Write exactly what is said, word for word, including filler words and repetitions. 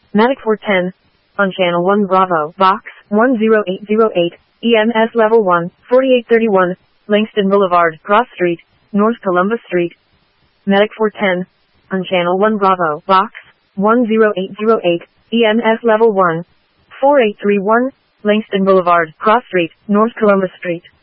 Medic four ten. On Channel one Bravo, Box one zero eight zero eight, E M S Level one, forty-eight thirty-one, Langston Boulevard, Cross Street, North Columbus Street. Medic four ten. On Channel one Bravo, Box one zero eight zero eight, E M S Level one, forty-eight thirty-one, Langston Boulevard, Cross Street, North Columbus Street.